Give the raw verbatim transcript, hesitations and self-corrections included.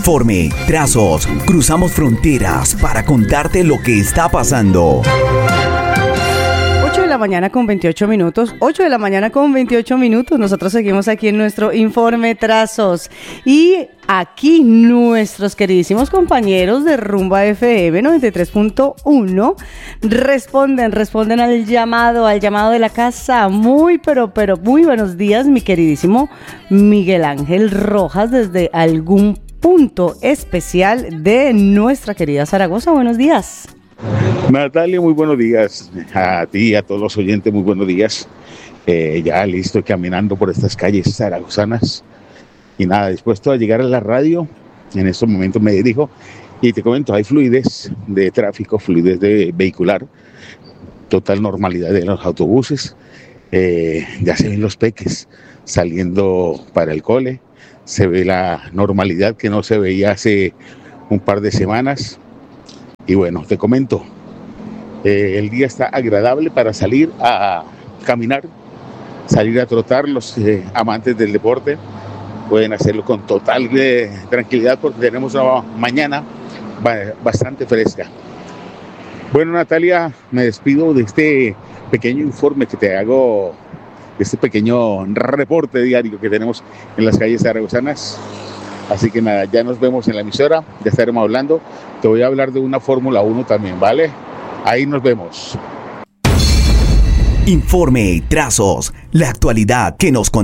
Informe, trazos, cruzamos fronteras para contarte lo que está pasando. ocho de la mañana con veintiocho minutos, ocho de la mañana con veintiocho minutos, nosotros seguimos aquí en nuestro Informe Trazos y aquí nuestros queridísimos compañeros de Rumba F M noventa y tres punto uno responden, responden al llamado, al llamado de la casa. Muy, pero, pero muy buenos días, mi queridísimo Miguel Ángel Rojas desde algún punto especial de nuestra querida Zaragoza. Buenos días. Natalia, muy buenos días. A ti y a todos los oyentes, muy buenos días. Eh, ya listo, caminando por estas calles zaragozanas. Y nada, dispuesto a llegar a la radio. En estos momentos me dirijo y te comento, hay fluidez de tráfico, fluidez de vehicular, total normalidad de los autobuses. Eh, ya se ven los peques saliendo para el cole. Se ve la normalidad que no se veía hace un par de semanas. Y bueno, te comento, eh, el día está agradable para salir a caminar, salir a trotar. Los eh, amantes del deporte pueden hacerlo con total eh, tranquilidad porque tenemos una mañana bastante fresca. Bueno, Natalia, me despido de este pequeño informe que te hago, de este pequeño reporte diario que tenemos en las calles zaragozanas. Así que nada, ya nos vemos en la emisora, ya estaremos hablando. Te voy a hablar de una Fórmula uno también, ¿vale? Ahí nos vemos. Informe, trazos, la actualidad que nos contamos.